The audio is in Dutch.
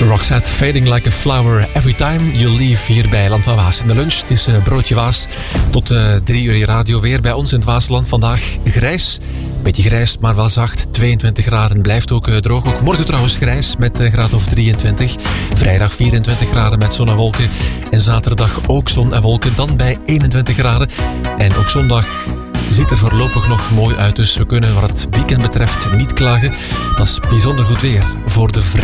Roxette, Fading Like a Flower, Every Time You Leave, hier bij Land van Waas. In de lunch, het is broodje Waas. Tot 3 uur radio weer bij ons in het Waasland. Vandaag grijs, beetje grijs, maar wel zacht. 22 graden, blijft ook droog. Ook morgen trouwens grijs met een graad of 23. Vrijdag 24 graden met zon en wolken. En zaterdag ook zon en wolken, dan bij 21 graden. En ook zondag ziet er voorlopig nog mooi uit. Dus we kunnen wat het weekend betreft niet klagen. Dat is bijzonder goed weer voor de